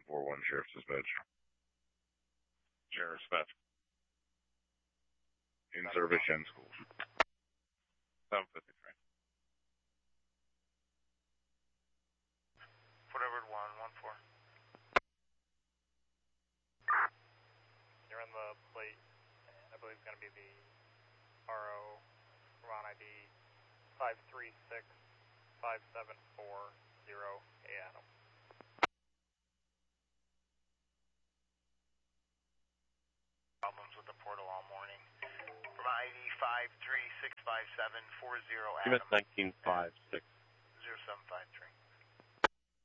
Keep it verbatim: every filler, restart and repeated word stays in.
four one, Sheriff's Dispatch. Sheriff's Dispatch. In service and schools. seven fifty-three. Fort Edward one one four. You're in the plate, I believe it's going to be the R O, Ron I D five three six five seven four zero A Adam. Problems with the portal all morning. From I D five three six five seven four zero Give Adam. it nineteen five six. zero seven five three.